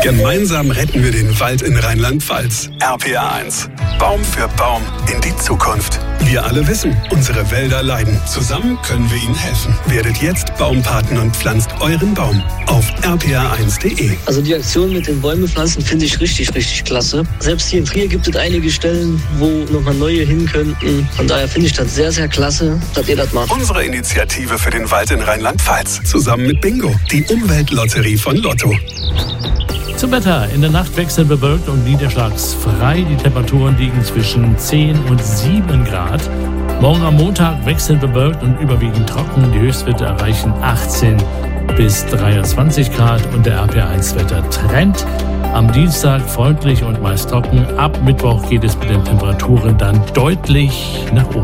Gemeinsam retten wir den Wald in Rheinland-Pfalz. RPR1. Baum für Baum in die Zukunft. Wir alle wissen, unsere Wälder leiden. Zusammen können wir ihnen helfen. Werdet jetzt Baumpaten und pflanzt euren Baum auf rpr1.de. Also die Aktion mit den Bäume pflanzen finde ich richtig klasse. Selbst hier in Trier gibt es einige Stellen, wo nochmal neue hin könnten. Von daher finde ich das sehr klasse, dass ihr das macht. Unsere Initiative für den Wald in Rheinland-Pfalz. Zusammen mit Bingo, die Umweltlotterie von Lotto. Zum Wetter. In der Nacht wechselnd bewölkt und niederschlagsfrei. Die Temperaturen liegen zwischen 10 und 7 Grad. Morgen am Montag wechselnd bewölkt und überwiegend trocken. Die Höchstwerte erreichen 18 bis 23 Grad und der RPR1-Wetter-Trend. Am Dienstag freundlich und meist trocken. Ab Mittwoch geht es mit den Temperaturen dann deutlich nach oben.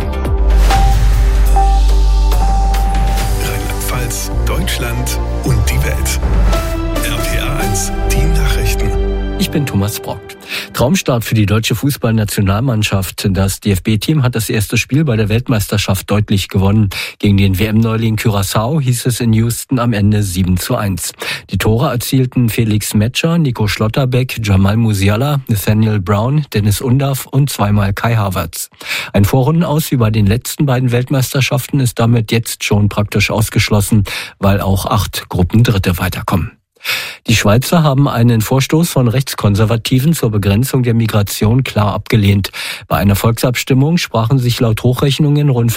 Rheinland-Pfalz, Deutschland und die Welt. RPR1, die Nachrichten. Ich bin Thomas Brock. Traumstart für die deutsche Fußballnationalmannschaft. Das DFB-Team hat das erste Spiel bei der Weltmeisterschaft deutlich gewonnen. Gegen den WM-Neuling Curaçao hieß es in Houston am Ende 7:1. Die Tore erzielten Felix Metscher, Nico Schlotterbeck, Jamal Musiala, Nathaniel Brown, Dennis Undaff und zweimal Kai Havertz. Ein Vorrundenaus wie bei den letzten beiden Weltmeisterschaften ist damit jetzt schon praktisch ausgeschlossen, weil auch 8 Gruppendritte weiterkommen. Die Schweizer haben einen Vorstoß von Rechtskonservativen zur Begrenzung der Migration klar abgelehnt. Bei einer Volksabstimmung sprachen sich laut Hochrechnungen rund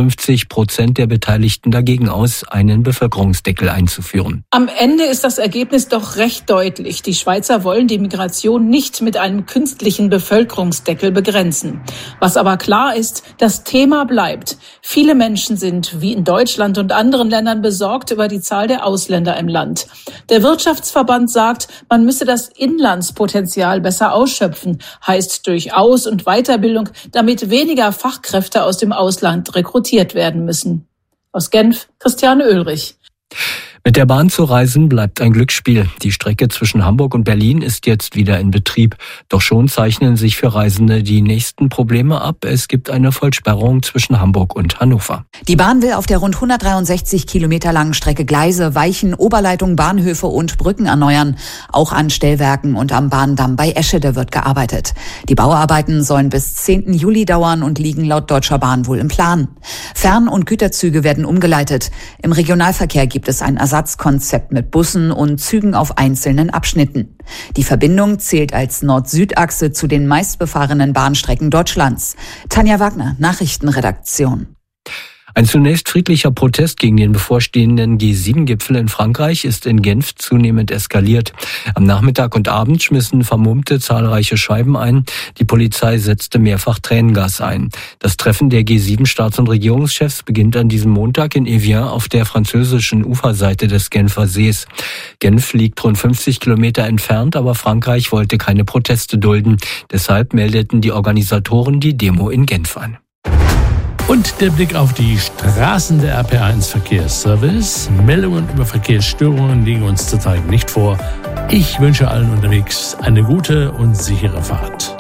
55% der Beteiligten dagegen aus, einen Bevölkerungsdeckel einzuführen. Am Ende ist das Ergebnis doch recht deutlich. Die Schweizer wollen die Migration nicht mit einem künstlichen Bevölkerungsdeckel begrenzen. Was aber klar ist, das Thema bleibt. Viele Menschen sind, wie in Deutschland und anderen Ländern, besorgt über die Zahl der Ausländer im Land. Der Wirtschaftsverband sagt, man müsse das Inlandspotenzial besser ausschöpfen, heißt durch Aus- und Weiterbildung, damit weniger Fachkräfte aus dem Ausland rekrutiert werden müssen. Aus Genf, Christiane Oehlrich. Mit der Bahn zu reisen bleibt ein Glücksspiel. Die Strecke zwischen Hamburg und Berlin ist jetzt wieder in Betrieb. Doch schon zeichnen sich für Reisende die nächsten Probleme ab. Es gibt eine Vollsperrung zwischen Hamburg und Hannover. Die Bahn will auf der rund 163 Kilometer langen Strecke Gleise, Weichen, Oberleitungen, Bahnhöfe und Brücken erneuern. Auch an Stellwerken und am Bahndamm bei Eschede wird gearbeitet. Die Bauarbeiten sollen bis 10. Juli dauern und liegen laut Deutscher Bahn wohl im Plan. Fern- und Güterzüge werden umgeleitet. Im Regionalverkehr gibt es ein Ersatzkonzept mit Bussen und Zügen auf einzelnen Abschnitten. Die Verbindung zählt als Nord-Süd-Achse zu den meistbefahrenen Bahnstrecken Deutschlands. Tanja Wagner, Nachrichtenredaktion. Ein zunächst friedlicher Protest gegen den bevorstehenden G7-Gipfel in Frankreich ist in Genf zunehmend eskaliert. Am Nachmittag und Abend schmissen Vermummte zahlreiche Scheiben ein. Die Polizei setzte mehrfach Tränengas ein. Das Treffen der G7-Staats- und Regierungschefs beginnt an diesem Montag in Evian auf der französischen Uferseite des Genfer Sees. Genf liegt rund 50 Kilometer entfernt, aber Frankreich wollte keine Proteste dulden. Deshalb meldeten die Organisatoren die Demo in Genf an. Und der Blick auf die Straßen der RPR1 Verkehrsservice. Meldungen über Verkehrsstörungen liegen uns zurzeit nicht vor. Ich wünsche allen unterwegs eine gute und sichere Fahrt.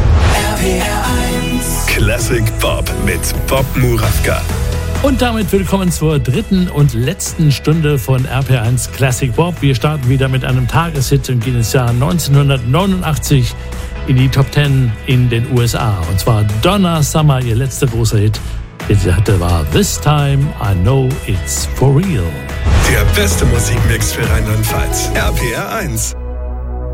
RPR1 Classic Bob mit Bob Murawka. Und damit willkommen zur dritten und letzten Stunde von RPR1 Classic Bob. Wir starten wieder mit einem Tageshit und gehen ins Jahr 1989 in die Top 10 in den USA. Und zwar Donna Summer, ihr letzter großer Hit. Der sie hatte war This Time I Know It's For Real. Der beste Musikmix für Rheinland-Pfalz. RPR1.